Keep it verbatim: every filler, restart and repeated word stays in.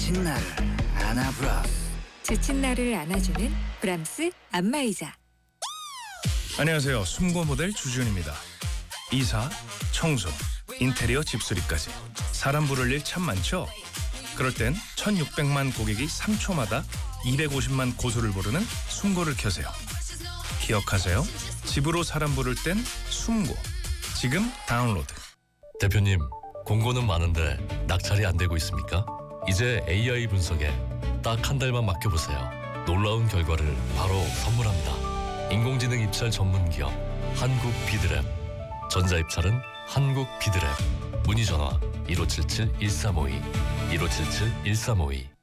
지친 나를 안아브라스. 지친 나를 안아주는 브람스 안마의자. 안녕하세요. 숨고 모델 주지훈입니다. 이사, 청소, 인테리어 집수리까지 사람 부를 일 참 많죠? 그럴 땐 천육백만 고객이 삼 초마다 이백오십만 고소를 부르는 숨고를 켜세요. 기억하세요. 집으로 사람 부를 땐 숨고. 지금 다운로드. 대표님, 공고는 많은데 낙찰이 안 되고 있습니까? 이제 에이아이 분석에 딱 한 달만 맡겨보세요. 놀라운 결과를 바로 선물합니다. 인공지능 입찰 전문 기업 한국 비드랩. 전자입찰은 한국 비드랩. 문의 전화 일오칠칠 일삼오이 일오칠칠 일삼오이.